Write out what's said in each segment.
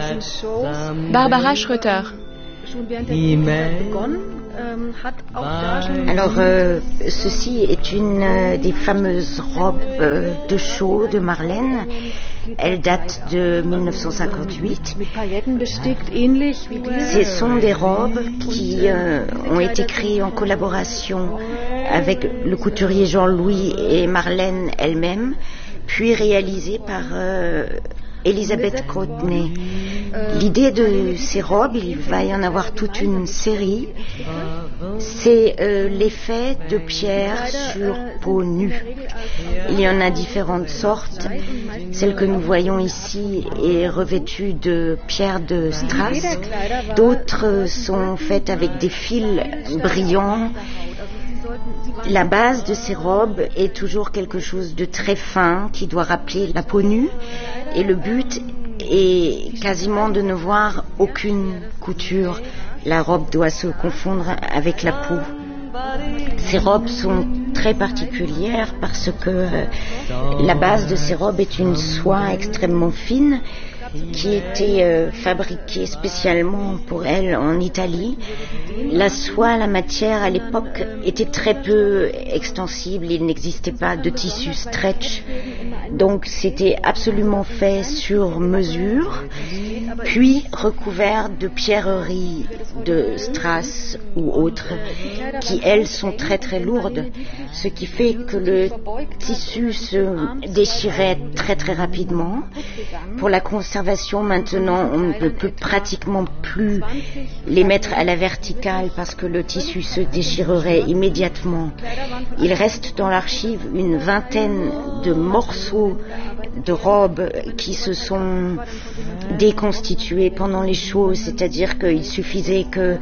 Barbara Schröter. Alors, ceci est une des fameuses robes de show de Marlène. Elle date de 1958. Ce sont des robes qui ont été créées en collaboration avec le couturier Jean-Louis et Marlène elle-même, puis réalisées par Elisabeth Courtenay. L'idée de ces robes, il va y en avoir toute une série, c'est l'effet de pierre sur peau nue. Il y en a différentes sortes. Celle que nous voyons ici est revêtue de pierre de strass. D'autres sont faites avec des fils brillants. La base de ces robes est toujours quelque chose de très fin qui doit rappeler la peau nue, et le but est quasiment de ne voir aucune couture. La robe doit se confondre avec la peau. Ces robes sont très particulières parce que la base de ces robes est une soie extrêmement fine qui était fabriquée spécialement pour elle en Italie. La soie, la matière à l'époque était très peu extensible, il n'existait pas de tissu stretch, donc c'était absolument fait sur mesure, puis recouvert de pierreries de strass ou autres, qui elles sont très très lourdes, ce qui fait que le tissu se déchirait très très rapidement. Pour la conservation maintenant, on ne peut pratiquement plus les mettre à la verticale parce que le tissu se déchirerait immédiatement. Il reste dans l'archive une vingtaine de morceaux de robes qui se sont déconstitués pendant les shows, c'est-à-dire qu'il suffisait que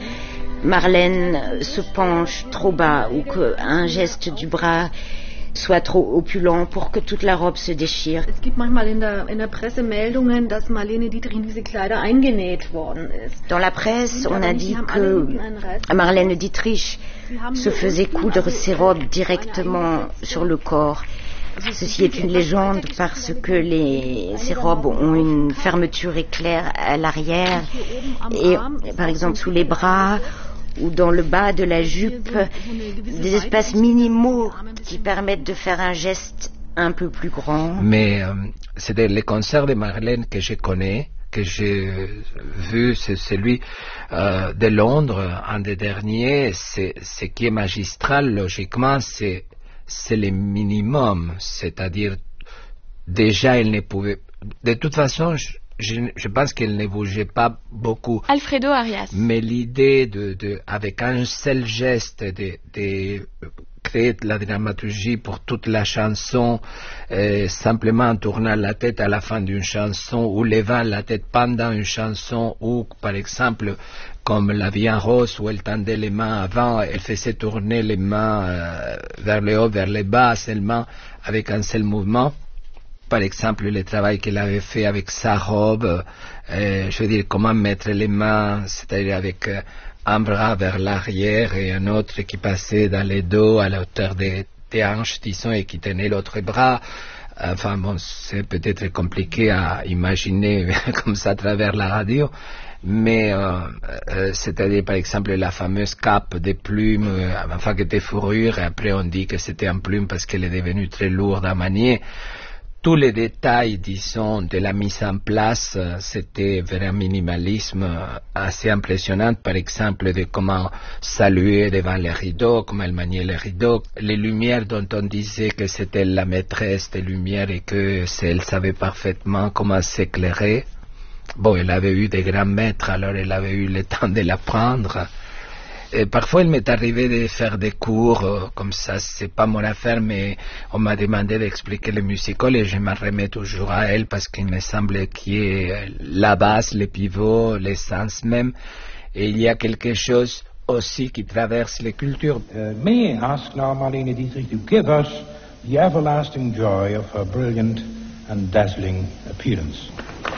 Marlène se penche trop bas ou qu'un geste du bras soit trop opulent pour que toute la robe se déchire. Es gibt manchmal in der Presse Meldungen, dass Marlene Dietrich in diese Kleider eingenäht worden ist. Dans la presse, on a dit que Marlène Dietrich se faisait coudre ses robes directement sur le corps. Ceci est une légende parce que ces robes ont une fermeture éclair à l'arrière et par exemple sous les bras ou dans le bas de la jupe, des espaces minimaux qui permettent de faire un geste un peu plus grand. Mais c'est les concerts de Marlène que je connais, que j'ai vu, c'est celui de Londres, un des derniers. Ce qui est magistral, logiquement, c'est le minimum, c'est-à-dire déjà elle ne pouvait... De toute façon, je pense qu'elle ne bougeait pas beaucoup. Alfredo Arias. Mais l'idée avec un seul geste de créer de la dramaturgie pour toute la chanson, simplement en tournant la tête à la fin d'une chanson ou levant la tête pendant une chanson, ou par exemple comme La Vie en rose où elle tendait les mains avant, elle faisait tourner les mains vers le haut, vers le bas seulement avec un seul mouvement. Par exemple, le travail qu'elle avait fait avec sa robe, je veux dire, comment mettre les mains, c'est-à-dire avec un bras vers l'arrière et un autre qui passait dans les dos à la hauteur des hanches, disons, et qui tenait l'autre bras. Enfin bon, c'est peut-être compliqué à imaginer comme ça à travers la radio, mais c'est-à-dire par exemple la fameuse cape de plumes, enfin qui était fourrure, et après on dit que c'était en plume parce qu'elle est devenue très lourde à manier. Tous les détails, disons, de la mise en place, c'était vers un minimalisme assez impressionnant. Par exemple, de comment saluer devant les rideaux, comment elle maniait les rideaux, les lumières dont on disait que c'était la maîtresse des lumières et que elle savait parfaitement comment s'éclairer. Bon, elle avait eu des grands maîtres, alors elle avait eu le temps de l'apprendre. Et parfois, il m'est arrivé de faire des cours, comme ça, c'est pas mon affaire, mais on m'a demandé d'expliquer le musical et je m'en remets toujours à elle parce qu'il me semble qu'il y ait la base, le pivot, l'essence même. Et il y a quelque chose aussi qui traverse les cultures. May I ask now Marlene Dietrich to give us the everlasting joy of her brilliant and dazzling appearance.